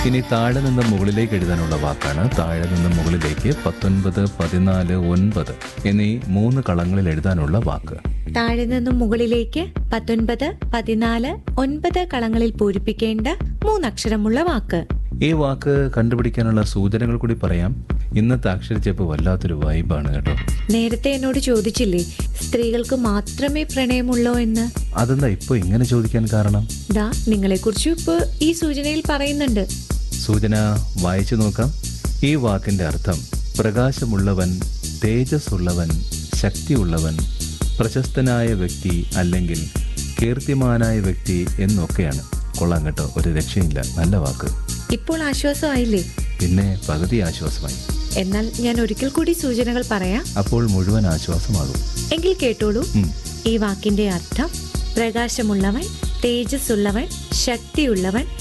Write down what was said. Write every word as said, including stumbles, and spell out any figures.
ഇനി താഴെ നിന്ന് മുകളിലേക്ക് എഴുതാനുള്ള വാക്കാണ്. താഴെ നിന്ന് മുകളിലേക്ക് പത്തൊൻപത്, പതിനാല്, ഒൻപത് എന്നീ മൂന്ന് കളങ്ങളിൽ എഴുതാനുള്ള വാക്ക്. താഴെ നിന്നും മുകളിലേക്ക് പത്തൊൻപത്, പതിനാല്, ഒൻപത് കളങ്ങളിൽ പൂരിപ്പിക്കേണ്ട മൂന്നക്ഷരമുള്ള വാക്ക്. ഈ വാക്ക് കണ്ടുപിടിക്കാനുള്ള സൂചനകൾ കൂടി പറയാം. ഇന്നത്തെ അക്ഷരച്ചേപ്പ് വല്ലാത്തൊരു വൈബാണ് കേട്ടോ. നേരത്തെ എന്നോട് ചോദിച്ചില്ലേ സ്ത്രീകൾക്ക് മാത്രമേ പ്രണയമുള്ളോ എന്ന്? അതെന്താ ഇപ്പൊ ഇങ്ങനെ ചോദിക്കാൻ കാരണം? ദാ നിങ്ങളെ കുറിച്ച് ഇപ്പൊ ഈ സൂചനയിൽ പറയുന്നുണ്ട്. സൂചന വായിച്ചു നോക്കാം. ഈ വാക്കിന്റെ അർത്ഥം പ്രകാശമുള്ളവൻ, തേജസ്സുള്ളവൻ, ശക്തിയുള്ളവൻ, പ്രശസ്തനായ വ്യക്തി അല്ലെങ്കിൽ കീർത്തിമാനായ വ്യക്തി എന്നൊക്കെയാണ്. കൊള്ളാം കേട്ടോ, ഒരു രക്ഷയില്ല. നല്ല വാക്ക്. ഇപ്പോൾ ആശ്വാസമായില്ലേ? പിന്നെ പകുതി ആശ്വാസമായി. എന്നാൽ ഞാൻ ഒരിക്കൽ കൂടി സൂചനകൾ പറയാം, അപ്പോൾ മുഴുവൻ ആശ്വാസമാകും. എങ്കിൽ കേട്ടോളൂ. ഈ വാക്കിന്റെ അർത്ഥം പ്രകാശമുള്ളവൻ, തേജസ്സുള്ളവൻ, ശക്തിയുള്ളവൻ,